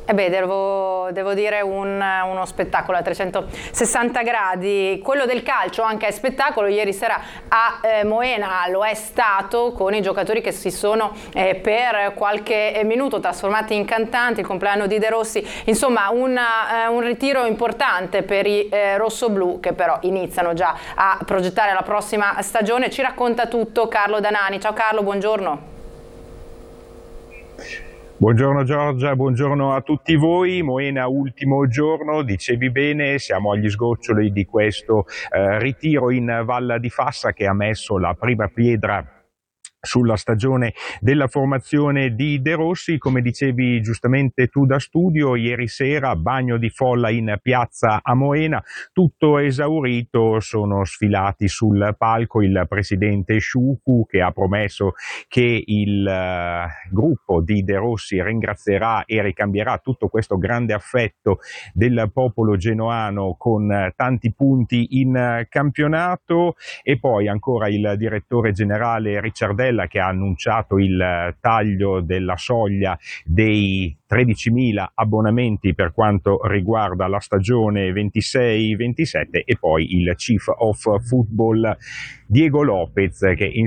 Devo dire uno spettacolo a 360 gradi. Quello del calcio anche è spettacolo. Ieri sera a Moena lo è stato, con i giocatori che si sono per qualche minuto trasformati in cantanti, il compleanno di De Rossi. Insomma un ritiro importante per i rossoblù, che però iniziano già a progettare la prossima stagione. Ci racconta tutto Carlo Danani. Ciao Carlo, buongiorno. Buongiorno Giorgia, buongiorno a tutti voi. Moena, ultimo giorno, dicevi bene, siamo agli sgoccioli di questo ritiro in Val di Fassa che ha messo la prima pietra sulla stagione della formazione di De Rossi. Come dicevi giustamente tu da studio, ieri sera bagno di folla in piazza a Moena, tutto esaurito, sono sfilati sul palco il presidente Sciucu, che ha promesso che il gruppo di De Rossi ringrazierà e ricambierà tutto questo grande affetto del popolo genoano con tanti punti in campionato. E poi ancora il direttore generale Ricciardelli, che ha annunciato il taglio della soglia dei 13.000 abbonamenti per quanto riguarda la stagione 26-27, e poi il Chief of Football Diego Lopez, che